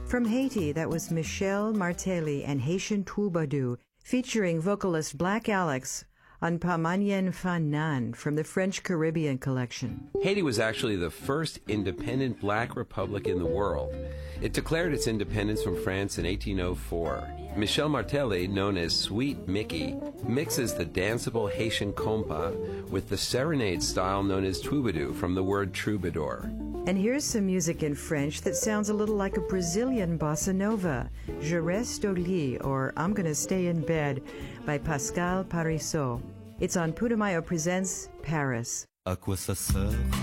From Haiti, that was Michel Martelly and Haitian Troubadour, featuring vocalist Black Alex on Pamanien Fanan from the French Caribbean collection. Haiti was actually the first independent black republic in the world. It declared its independence from France in 1804. Michel Martelly, known as Sweet Mickey, mixes the danceable Haitian compas with the serenade style known as troubadour from the word troubadour. And here's some music in French that sounds a little like a Brazilian bossa nova, Je reste au lit, or I'm Gonna Stay in Bed, by Pascal Parisot. It's on Putumayo Presents Paris. À quoi ça sert